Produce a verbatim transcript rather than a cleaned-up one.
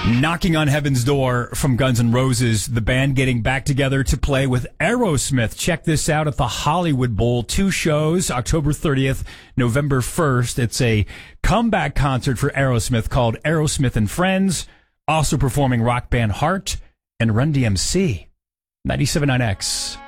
Knocking on Heaven's Door from Guns N' Roses, the band getting back together to play with Aerosmith. Check this out at the Hollywood Bowl. Two shows, October thirtieth, November first. It's a comeback concert for Aerosmith called Aerosmith and Friends. Also performing rock band Heart and Run D M C. ninety-seven point nine X.